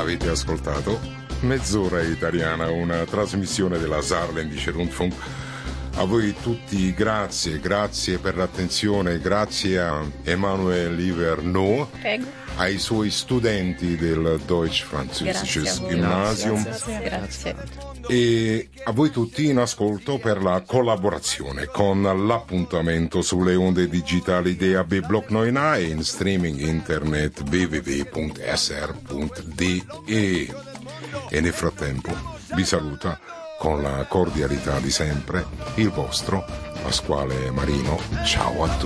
Avete ascoltato Mezz'ora Italiana, una trasmissione della Saarländische Rundfunk. A voi tutti grazie per l'attenzione, grazie a Emmanuel Liverneau, ai suoi studenti del Deutsch-Französisches Gymnasium. Grazie. E a voi tutti in ascolto per la collaborazione con l'appuntamento sulle onde digitali di AB Block 9 e in streaming internet www.sr.de. E nel frattempo vi saluta con la cordialità di sempre il vostro Pasquale Marino. Ciao a tutti.